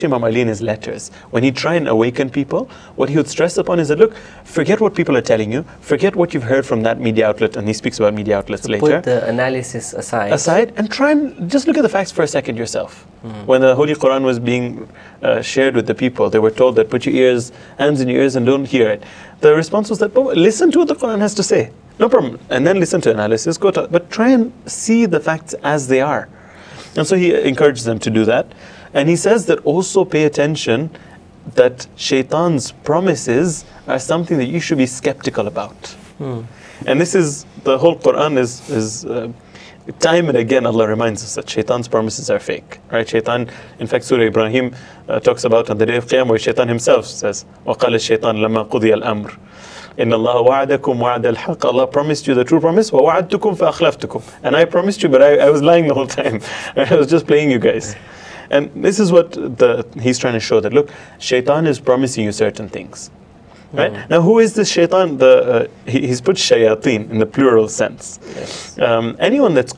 Imam Ali in his letters, when he'd try and awaken people, what he would stress upon is that, look, forget what people are telling you, forget what you've heard from that media outlet, and he speaks about media outlets later. Put the analysis aside. And try and just look at the facts for a second yourself. When the Holy Quran was being shared with the people, they were told that put your hands in your ears and don't hear it. The response was that, oh, listen to what the Quran has to say. No problem. And then listen to analysis, but try and see the facts as they are. And so he encourages them to do that. And he says that also pay attention that shaitan's promises are something that you should be skeptical about. And this is, the whole Quran is time and again Allah reminds us that shaitan's promises are fake. Right? Shaitan, in fact, Surah Ibrahim talks about on the day of Qiyamah, where shaitan himself says, وَقَالَ الشَّيْطَانُ لَمَّا قُضِيَ الْأَمْرُ إِنَّ اللَّهَ وَعَدَكُمْ وَعَدَ الْحَقِّ. Allah promised you the true promise, وَوَعَدْتُكُمْ فَأَخْلَفْتُكُمْ. And I promised you, but I was lying the whole time. I was just playing you guys. And this is what he's trying to show, that look, shaitan is promising you certain things. Right? Now, who is this shaitan? He's put shayateen in the plural sense. Yes. Anyone that's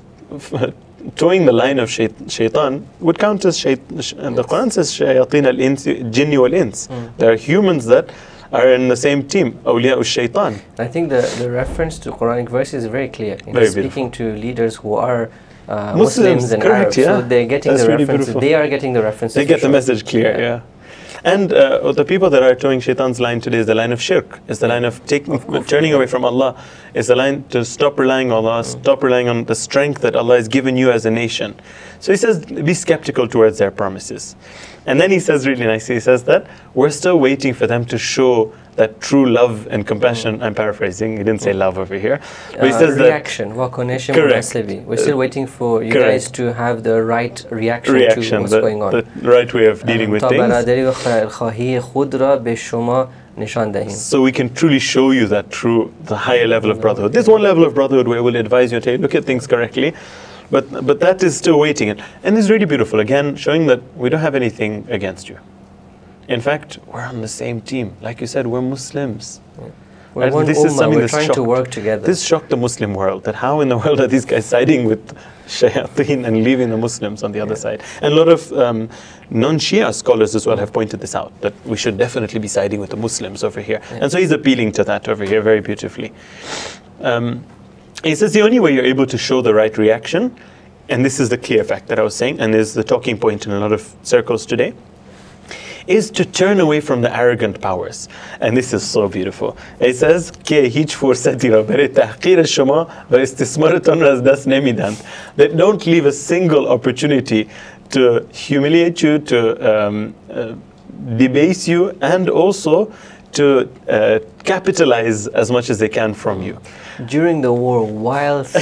towing the line of shaitan would count as shaitan. And the Quran says shayateen al-ins, jinni wal-ins. There are humans that are in the same team, awliya ul-shaitan. I think the reference to Quranic verse is very clear. Very speaking to leaders who are Muslims and correct, Arabs, yeah. so they're getting That's the really references. beautiful. They are getting the references. They get the message clear, yeah. And the people that are towing shaitan's line today is the line of shirk, is the line of turning away from Allah, is the line to stop relying on Allah, stop relying on the strength that Allah has given you as a nation. So he says, be skeptical towards their promises. And then he says really nicely, he says that we're still waiting for them to show that true love and compassion. I'm paraphrasing, he didn't say love over here. But he says reaction. Correct. We're still waiting for you guys to have the right reaction to what's going on. The right way of dealing with things. So we can truly show you that the higher level of brotherhood. There's one level of brotherhood where we'll advise you to look at things correctly. But that is still waiting. And it's really beautiful, again, showing that we don't have anything against you. In fact, we're on the same team. Like you said, we're Muslims. We're one this is ummah, something we're that's trying shocked. to work together. This shocked the Muslim world, that how in the world are these guys siding with shayateen and leaving the Muslims on the other side? And a lot of non-Shia scholars as well have pointed this out, that we should definitely be siding with the Muslims over here. And so he's appealing to that over here very beautifully. He says the only way you're able to show the right reaction, and this is the clear fact that I was saying, and is the talking point in a lot of circles today, is to turn away from the arrogant powers. And this is so beautiful. It says that don't leave a single opportunity to humiliate you, to debase you, and also to capitalize as much as they can from you. During the war, whilst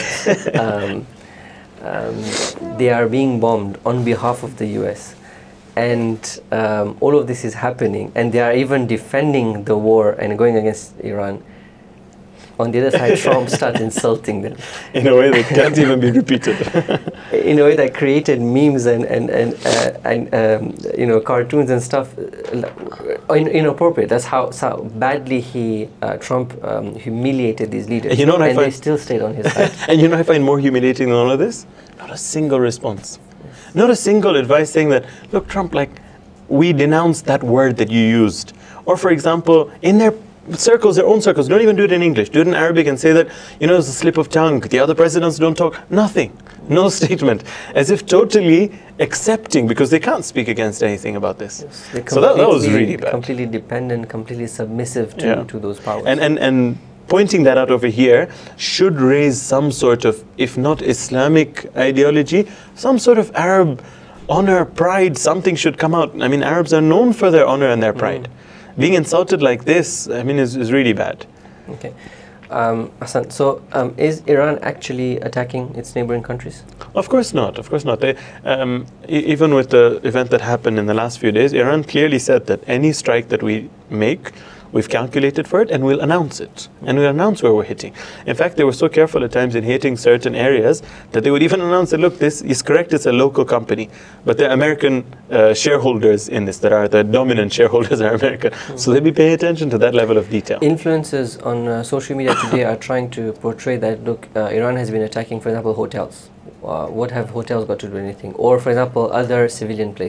they are being bombed on behalf of the US, and all of this is happening, and they are even defending the war and going against Iran, on the other side Trump starts insulting them in a way that can't even be repeated. In a way that created memes and you know, cartoons and stuff, inappropriate. That's how badly Trump humiliated these leaders. You know what and they still stayed on his side. And you know what I find more humiliating than all of this? Not a single response. Not a single advice saying that, look, Trump, like, we denounce that word that you used. Or, for example, in their circles, their own circles, don't even do it in English. Do it in Arabic and say that, you know, it's a slip of tongue. The other presidents don't talk. Nothing. No statement. As if totally accepting, because they can't speak against anything about this. Yes, so that was really bad. Completely dependent, completely submissive to those powers. And pointing that out over here should raise some sort of, if not Islamic ideology, some sort of Arab honor, pride, something should come out. I mean, Arabs are known for their honor and their pride. Being insulted like this, I mean, is really bad. Okay. Hassan, so is Iran actually attacking its neighboring countries? Of course not. Of course not. They, even with the event that happened in the last few days, Iran clearly said that any strike that we make, we've calculated for it, and we'll announce it. And we'll announce where we're hitting. In fact, they were so careful at times in hitting certain areas that they would even announce that, look, this is correct, it's a local company. But the American shareholders in this, that are the dominant shareholders are American. So they'll be paying attention to that level of detail. Influencers on social media today are trying to portray that, look, Iran has been attacking, for example, hotels. What have hotels got to do with anything? Or, for example, other civilian places.